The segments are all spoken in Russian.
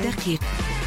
دقیق.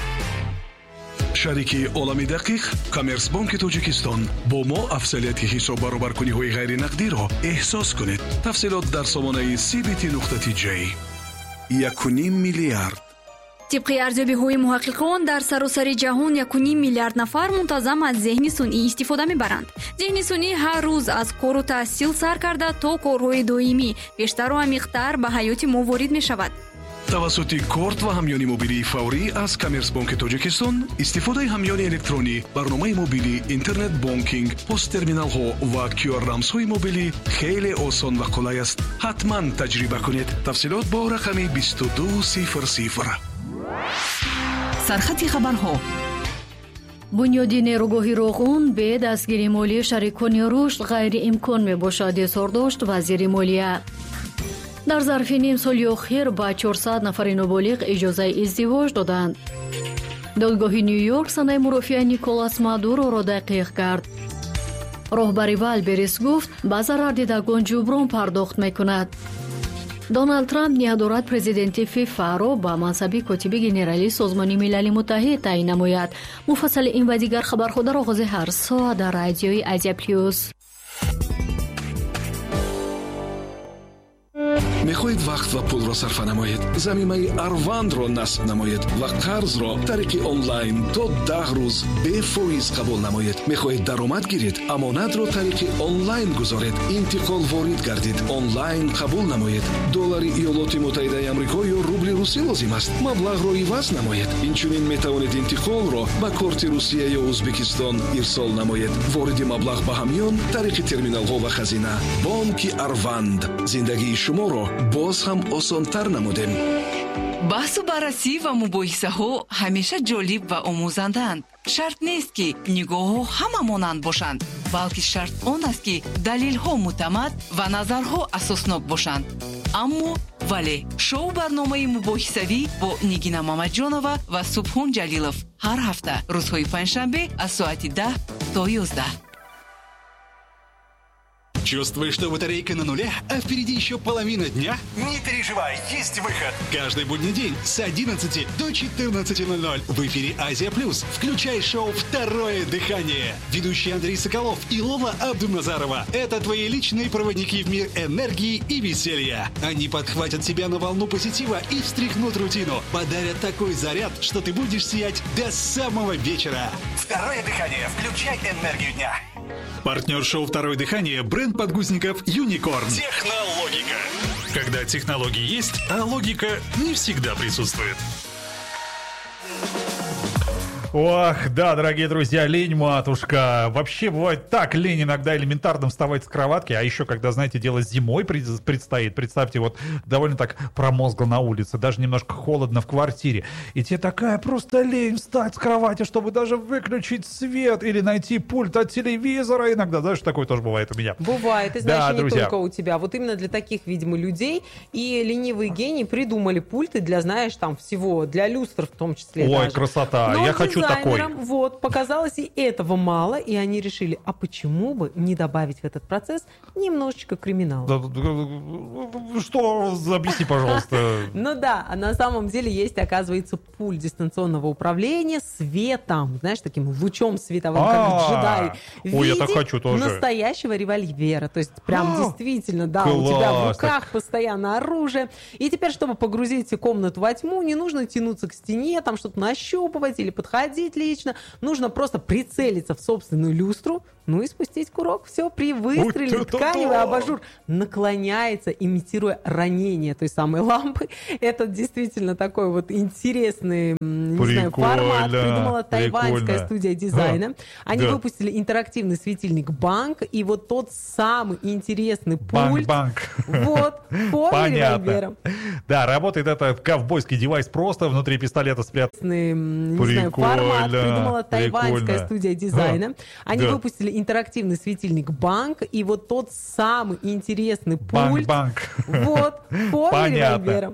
شریکی عالمی دقیق کامرس بانک تاجیکستان با ما افضلیت حساب برابرکنی‌های غیر نقدی را احساس کنید. تفصیلات در سامانه cbt.j. 1.5 میلیارد. طبق ارزیابی‌های محققان در سراسر جهان 1.5 میلیارد نفر منتظم از ذهن صنعی استفاده می‌برند. ذهن صنعی هر روز از کار و تحصیل سر کرده تا کارهای دائمی بیشتر و عمیق‌تر به حیات ما وارد می‌شود. توسط کارت و همیانی موبیلی فوری از کامرس بانک تاجیکستان استفاده همیانی الکترونی، برنامه موبیلی، اینترنت بانکینگ، پست ترمینال ها و QR رمز های موبیلی خیلی آسان و قلای است. حتما تجربه کنید. تفصیلات با رقم 2200. سرخط خبرها. بنیادی نیروگاهی روغون به دستگیری مالی شریکان رشد غیر امکان میباشد اظهار داشت وزیر مالیه. در ظرف نیم سال اخیر با 400 نفر نابالغ اجازه ازدواج دادند. دادگاه نیویورک صحنه مرافعه نیکولاس مادورو را تحقیق کرد. راهبر والبریس گفت با ضرر دیدگان جبران پرداخت میکند. دونالد ترامپ ندارد پرزیدنت فیفا را با منصب کاتب گنرالی سازمان ملل متحد تعیین نماید. مفصل این و دیگر خبرها در آغاز هر ساعت در رادیوی آسیا پلاس. میخواهید وقت و پول را صرف نمایید، ضمیمه اروند را نصب نمایید و قرض را طریق آنلاین تا 10 روز به فایز قبول نمایید. میخواهید درآمد گیرید، امانت را طریق آنلاین گذارید، انتقال وارد گردید، آنلاین قبول نمایید. دلار ایالات متحده آمریکا یا روبل روسی لازم است، مبلغ را عوض نمایید. اینچنین میتوانید انتقال را با کارت روسیه یا ازبکستان ارسال نمایید. وارد مبلغ به همیان طریق ترمینال ها و خزینه. بانک اروند زندگی شما را باز هم آسان‌تر نمودیم. بحث و بررسی و مباحثه ها همیشه جالب و آموزندند. شرط نیست که نگاه ها همه مانند باشند، بلکه شرط آن است که دلیل ها معتمد و نظرها اساسناک باشند. اما ولی شو برنامه مباحثوی با نگینا محمدجانова و سبحان جلیلов هر هفته روزهای پنجشنبه از ساعت 10 تا 11. Чувствуешь, что батарейка на нуле, а впереди еще половина дня? Не переживай, есть выход. Каждый будний день с 11 до 14:00 в эфире Азия Плюс. Включай шоу «Второе дыхание». Ведущие Андрей Соколов и Лола Абдуназарова – это твои личные проводники в мир энергии и веселья. Они подхватят тебя на волну позитива и встряхнут рутину. Подарят такой заряд, что ты будешь сиять до самого вечера. Второе дыхание. Включай энергию дня. Партнер шоу «Второе дыхание» – бренд подгузников «Юникорн». Технологика. Когда технологии есть, а логика не всегда присутствует. Ох, да, дорогие друзья, лень, матушка. Вообще бывает так лень иногда элементарно вставать с кроватки, а еще когда, знаете, дело зимой предстоит. Представьте, вот довольно так промозгло на улице, даже немножко холодно в квартире. И тебе такая просто лень встать с кровати, чтобы даже выключить свет или найти пульт от телевизора. Иногда, знаешь, такое тоже бывает у меня. Бывает, и знаешь, да, не друзья. только у тебя. Вот именно для таких, видимо, людей и ленивые гении придумали пульты для, знаешь, там всего, для люстр в том числе. Ой, даже. красота, но я хочу такой. Вот, показалось, и этого мало, и они решили, а почему бы не добавить в этот процесс немножечко криминала? Что? Объясни, пожалуйста. Ну да, а на самом деле есть, оказывается, пульт дистанционного управления светом, знаешь, таким лучом световым, как джедай. Ой, я так хочу тоже. Настоящего револьвера, то есть прям действительно, да, у тебя в руках постоянно оружие. И теперь, чтобы погрузить комнату во тьму, не нужно тянуться к стене, там что-то нащупывать или подходить лично. Нужно просто прицелиться в собственную люстру, ну и спустить курок. Все, при выстреле тканевый абажур наклоняется, имитируя ранение той самой лампы. Это действительно такой вот интересный, не знаю, формат. Придумала тайваньская студия дизайна. Они выпустили интерактивный светильник Банк, и вот тот самый интересный пульт. Банк. Вот, форме револьвера. Да, работает этот ковбойский девайс просто, внутри пистолета спрятан. Не знаю, формат. Придумала тайваньская студия дизайна. Они выпустили интерактивный светильник Банк, и вот тот самый интересный пульт. Банк. Вот, в форме револьвера.